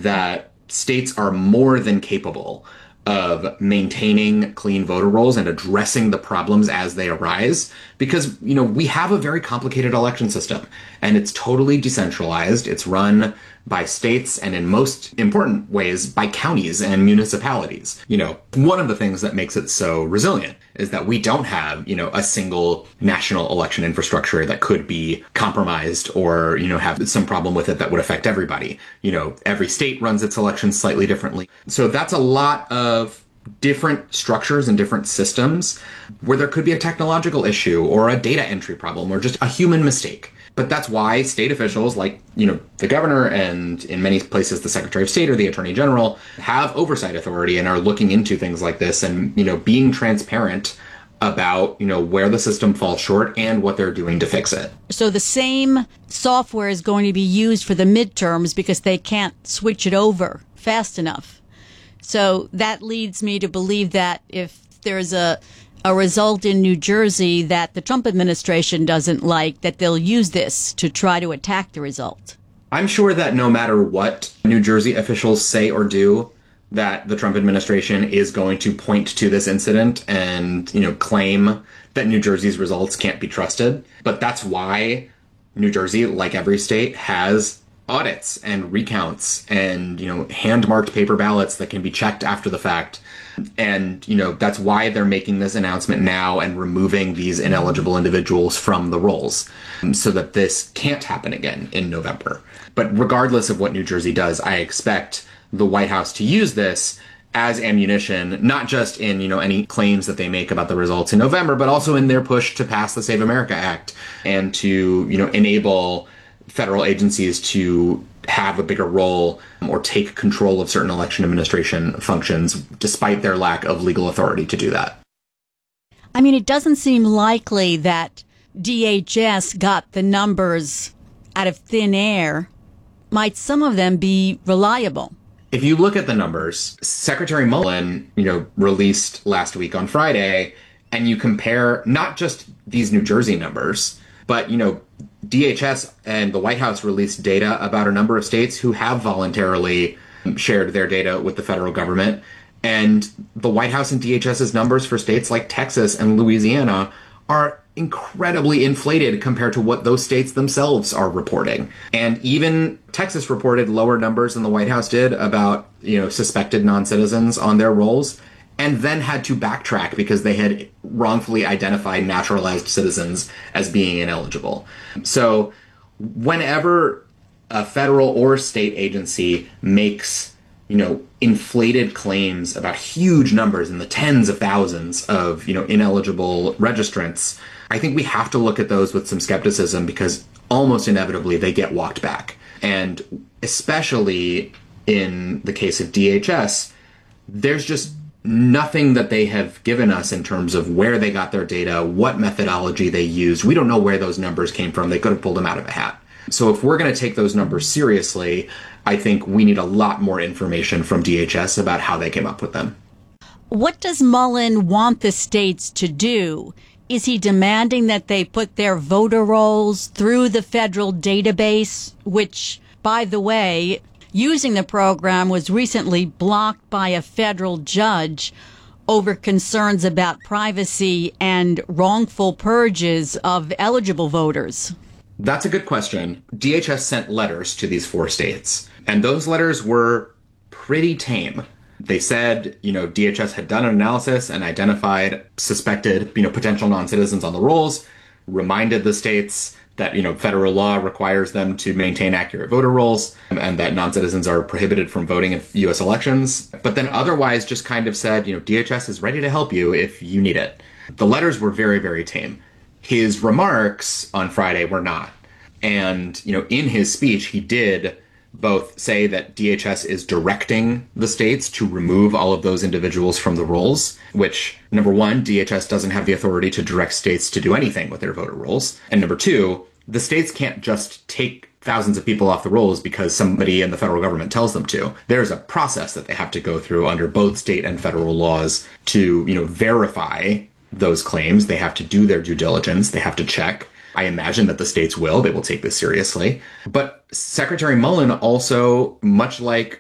that states are more than capable of maintaining clean voter rolls and addressing the problems as they arise because we have a very complicated election system and it's totally decentralized. It's run by states and in most important ways by counties and municipalities. One of the things that makes it so resilient is that we don't have a single national election infrastructure that could be compromised or have some problem with it that would affect everybody. Every state runs its elections slightly differently. So that's a lot of different structures and different systems where there could be a technological issue or a data entry problem or just a human mistake. But that's why state officials like, the governor and in many places the Secretary of State or the Attorney General have oversight authority and are looking into things like this and, being transparent about, where the system falls short and what they're doing to fix it. So the same software is going to be used for the midterms because they can't switch it over fast enough. So that leads me to believe that if there's a result in New Jersey that the Trump administration doesn't like, that they'll use this to try to attack the result. I'm sure that no matter what New Jersey officials say or do, that the Trump administration is going to point to this incident and, claim that New Jersey's results can't be trusted. But that's why New Jersey, like every state, has audits and recounts and, hand-marked paper ballots that can be checked after the fact. And, that's why they're making this announcement now and removing these ineligible individuals from the rolls so that this can't happen again in November. But regardless of what New Jersey does, I expect the White House to use this as ammunition, not just in, any claims that they make about the results in November, but also in their push to pass the Save America Act and to, enable federal agencies to have a bigger role or take control of certain election administration functions, despite their lack of legal authority to do that. I mean, it doesn't seem likely that DHS got the numbers out of thin air. Might some of them be reliable? If you look at the numbers, Secretary Mullen, released last week on Friday, and you compare not just these New Jersey numbers, but, DHS and the White House released data about a number of states who have voluntarily shared their data with the federal government. And the White House and DHS's numbers for states like Texas and Louisiana are incredibly inflated compared to what those states themselves are reporting. And even Texas reported lower numbers than the White House did about, suspected non-citizens on their rolls, and then had to backtrack because they had wrongfully identified naturalized citizens as being ineligible. So whenever a federal or state agency makes, inflated claims about huge numbers in the tens of thousands of, ineligible registrants, I think we have to look at those with some skepticism because almost inevitably they get walked back. And especially in the case of DHS, there's just nothing that they have given us in terms of where they got their data, what methodology they used. We don't know where those numbers came from. They could have pulled them out of a hat. So if we're going to take those numbers seriously, I think we need a lot more information from DHS about how they came up with them. What does Mullen want the states to do? Is he demanding that they put their voter rolls through the federal database, which, by the way, using the program was recently blocked by a federal judge over concerns about privacy and wrongful purges of eligible voters? That's a good question. DHS sent letters to these 4 states, and those letters were pretty tame. They said, DHS had done an analysis and identified suspected, potential non-citizens on the rolls, reminded the states that, federal law requires them to maintain accurate voter rolls and that non-citizens are prohibited from voting in U.S. elections. But then otherwise just kind of said, DHS is ready to help you if you need it. The letters were very, very tame. His remarks on Friday were not. And, in his speech, he did both say that DHS is directing the states to remove all of those individuals from the rolls, which, number one, DHS doesn't have the authority to direct states to do anything with their voter rolls. And number two, the states can't just take thousands of people off the rolls because somebody in the federal government tells them to. There's a process that they have to go through under both state and federal laws to, verify those claims. They have to do their due diligence. They have to check. I imagine that the states will. They will take this seriously. But Secretary Mullen also, much like